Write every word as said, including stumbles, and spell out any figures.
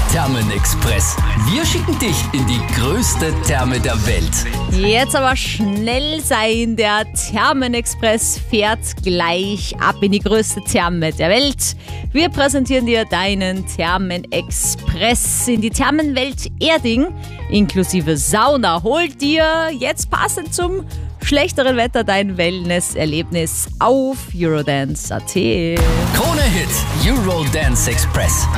Thermenexpress. Wir schicken dich in die größte Therme der Welt. Jetzt aber schnell sein, der Thermenexpress fährt gleich ab in die größte Therme der Welt. Wir präsentieren dir deinen Thermenexpress in die Thermenwelt Erding, inklusive Sauna. Hol dir jetzt passend zum schlechteren Wetter dein Wellness-Erlebnis auf Eurodance Punkt at. Krone Hit, Eurodance Express.